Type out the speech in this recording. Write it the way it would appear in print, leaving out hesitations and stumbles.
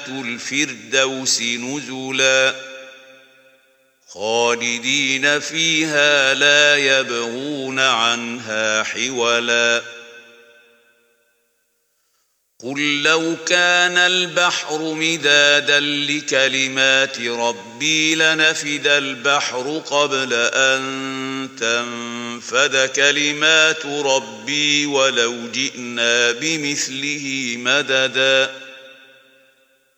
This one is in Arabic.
الفردوس نزلا خالدين فيها لا يبغون عنها حولا قل لو كان البحر مدادا لكلمات ربي لنفد البحر قبل أن تنفد كلمات ربي ولو جئنا بمثله مددا